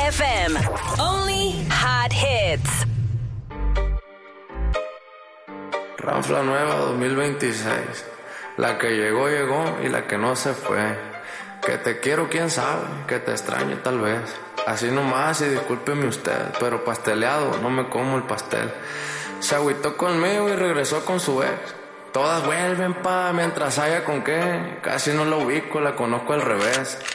FM. Only hot hits. Ranfla nueva 2026. La que llegó, llegó y la que no se fue. Que te quiero, quién sabe, que te extraño tal vez. Así nomás y discúlpeme usted, pero pasteleado, no me como el pastel. Se agüitó conmigo y regresó con su ex. Todas vuelven mientras haya con qué. Casi no la ubico, la conozco al revés.